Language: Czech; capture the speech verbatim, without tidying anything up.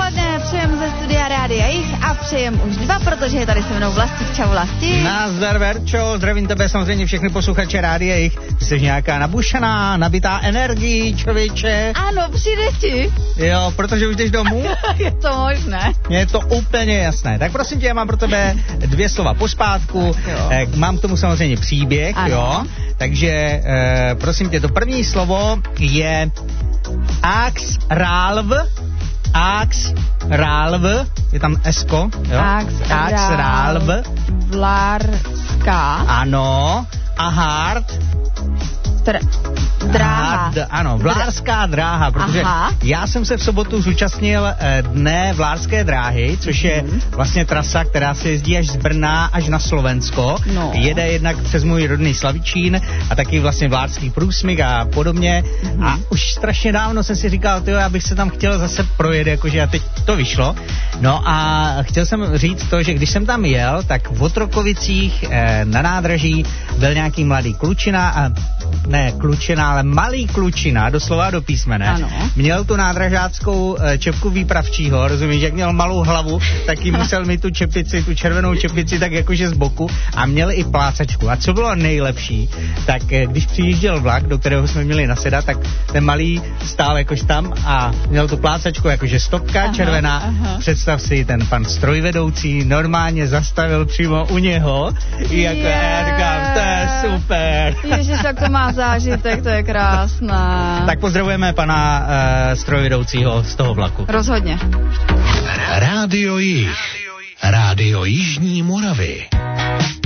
Odpoledne, přejem ze studia Rádia Jich a přejem už dva, protože je tady se mnou Vlastík. Čau Vlastík. Nazdar Verčo, zdravím tebe, samozřejmě všechny posluchače Rádia Jich. Jsi nějaká nabušená, nabitá energií, člověče. Ano, přijde ti. Jo, protože už jdeš domů. Je to možné. Je to úplně jasné. Tak prosím tě, já mám pro tebe dvě slova pospátku. Eh, mám k tomu samozřejmě příběh, ano. Jo. Takže eh, prosím tě, to první slovo je Ax Rálv. Ax Rálv, je tam esko, jo? Ax, Ax Rálv. Vlárská. Ano. A hard. Tr- dráha. Hard, ano, Vlárská dráha, protože Aha. já jsem se v sobotu zúčastnil eh, dne Vlárské dráhy, což je vlastně trasa, která se jezdí až z Brna až na Slovensko. No. Jede jednak přes můj rodný Slavičín a taky vlastně Vlárský průsmyk a podobně. Mm. A už strašně dávno jsem si říkal, tyjo, já bych se tam chtěl zase projet, jakože a teď to vyšlo. No a chtěl jsem říct to, že když jsem tam jel, tak v Otrokovicích eh, na nádraží byl nějaký mladý klučina a ne klučina, ale malý klučina, doslova do písmene. Ano. Měl tu nádražáckou e, čepku výpravčího, rozumíš, jak měl malou hlavu, tak jí musel mít tu čepici, tu červenou čepici, tak jakože z boku a měl i plácačku. A co bylo nejlepší, tak e, když přijížděl vlak, do kterého jsme měli nasedat, tak ten malý stál jakož tam a měl tu plácačku jakože stopka aha, červená. Aha. Představ si, ten pan strojvedoucí normálně zastavil přímo u něho i jako yeah. já říkám, to je super. Ježiš, jak to má zážitek, to je krásné. Tak pozdravujeme pana uh, strojvedoucího z toho vlaku. Rozhodně. Rádio Jich. Rádio Jižní Moravy.